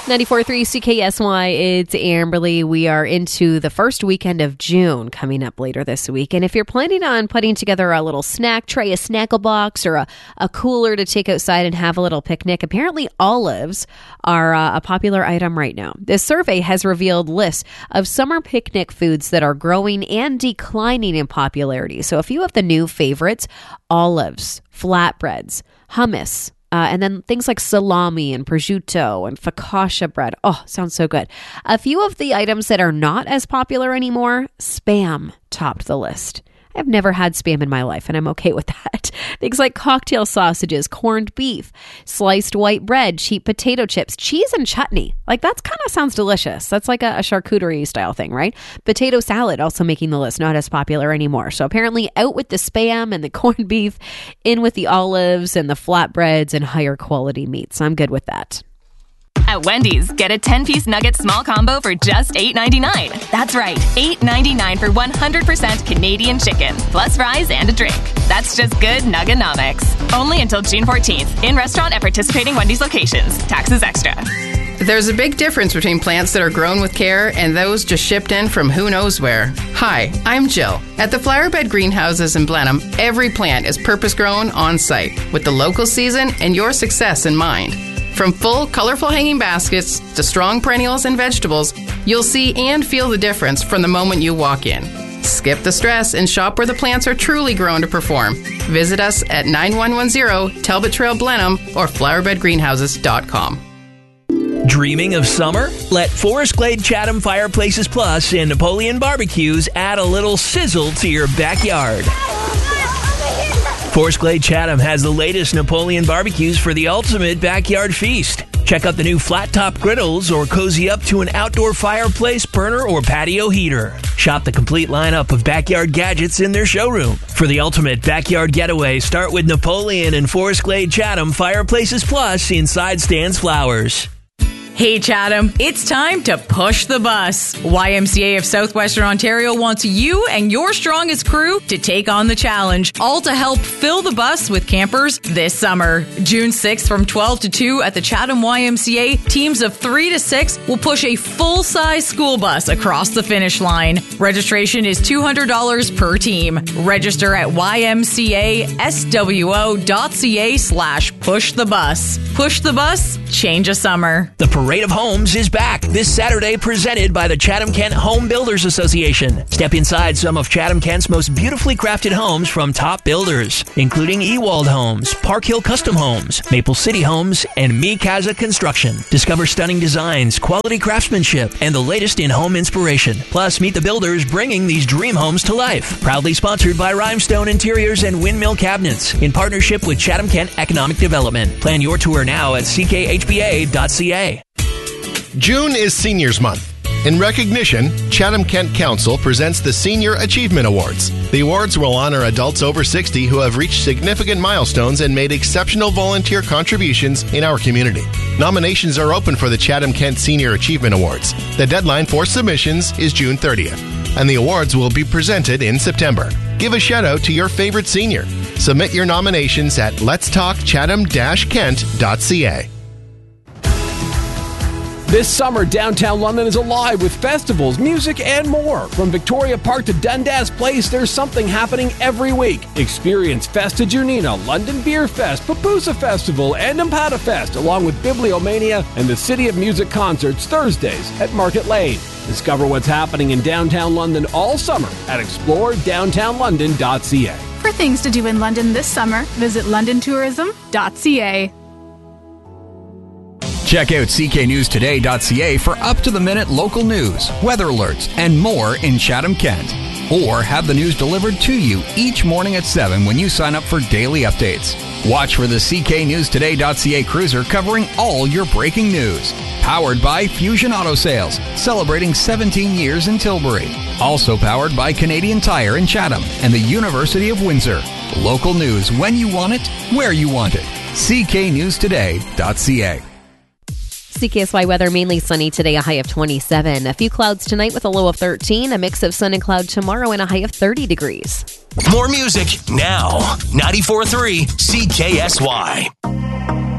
94.3 CKSY, it's Amberly. We are into the first weekend of June coming up later this week. And if you're planning on putting together a little snack tray, a snackle box, or a cooler to take outside and have a little picnic, apparently olives are a popular item right now. This survey has revealed lists of summer picnic foods that are growing and declining in popularity. So a few of the new favorites: olives, flatbreads, hummus, and then things like salami and prosciutto and focaccia bread. Oh, sounds so good. A few of the items that are not as popular anymore, Spam topped the list. I've never had Spam in my life, and I'm okay with that. Things like cocktail sausages, corned beef, sliced white bread, cheap potato chips, cheese and chutney. Like, that kind of sounds delicious. That's like a charcuterie style thing, right? Potato salad also making the list, not as popular anymore. So apparently out with the Spam and the corned beef, in with the olives and the flatbreads and higher quality meats. I'm good with that. At Wendy's, get a 10-piece nugget small combo for just $8.99. That's right, $8.99 for 100% Canadian chicken, plus fries and a drink. That's just good Nugganomics. Only until June 14th. In restaurant at participating Wendy's locations. Taxes extra. There's a big difference between plants that are grown with care and those just shipped in from who knows where. Hi, I'm Jill. At the Flowerbed Greenhouses in Blenheim, every plant is purpose-grown on-site with the local season and your success in mind. From full, colorful hanging baskets to strong perennials and vegetables, you'll see and feel the difference from the moment you walk in. Skip the stress and shop where the plants are truly grown to perform. Visit us at 9110 Talbot Trail Blenheim or flowerbedgreenhouses.com. Dreaming of summer? Let Forest Glade Chatham Fireplaces Plus and Napoleon Barbecues add a little sizzle to your backyard. Forest Glade Chatham has the latest Napoleon barbecues for the ultimate backyard feast. Check out the new flat-top griddles or cozy up to an outdoor fireplace, burner, or patio heater. Shop the complete lineup of backyard gadgets in their showroom. For the ultimate backyard getaway, start with Napoleon and Forest Glade Chatham Fireplaces Plus inside Stan's Flowers. Hey Chatham, it's time to push the bus. YMCA of Southwestern Ontario wants you and your strongest crew to take on the challenge, all to help fill the bus with campers this summer. June 6th from 12 to 2 at the Chatham YMCA, teams of 3 to 6 will push a full-size school bus across the finish line. Registration is $200 per team. Register at ymcaswo.ca/pushthebus. Push the bus, change a summer. The Parade of Homes is back this Saturday, presented by the Chatham-Kent Home Builders Association. Step inside some of Chatham-Kent's most beautifully crafted homes from top builders, including Ewald Homes, Park Hill Custom Homes, Maple City Homes, and Mikasa Construction. Discover stunning designs, quality craftsmanship, and the latest in home inspiration. Plus, meet the builders bringing these dream homes to life. Proudly sponsored by Rhinestone Interiors and Windmill Cabinets, in partnership with Chatham-Kent Economic Development. Plan your tour now at ckhba.ca. June is Seniors Month. In recognition, Chatham-Kent Council presents the Senior Achievement Awards. The awards will honor adults over 60 who have reached significant milestones and made exceptional volunteer contributions in our community. Nominations are open for the Chatham-Kent Senior Achievement Awards. The deadline for submissions is June 30th, and the awards will be presented in September. Give a shout-out to your favorite senior. Submit your nominations at letstalkchatham-kent.ca. This summer, downtown London is alive with festivals, music, and more. From Victoria Park to Dundas Place, there's something happening every week. Experience Festa Junina, London Beer Fest, Papusa Festival, and Impata Fest, along with Bibliomania and the City of Music concerts Thursdays at Market Lane. Discover what's happening in downtown London all summer at exploredowntownlondon.ca. For things to do in London this summer, visit londontourism.ca. Check out cknewstoday.ca for up-to-the-minute local news, weather alerts, and more in Chatham-Kent. Or have the news delivered to you each morning at 7 when you sign up for daily updates. Watch for the cknewstoday.ca cruiser covering all your breaking news. Powered by Fusion Auto Sales, celebrating 17 years in Tilbury. Also powered by Canadian Tire in Chatham and the University of Windsor. Local news when you want it, where you want it. cknewstoday.ca. CKSY weather, mainly sunny today, a high of 27. A few clouds tonight with a low of 13. A mix of sun and cloud tomorrow and a high of 30 degrees. More music now. 94.3 CKSY.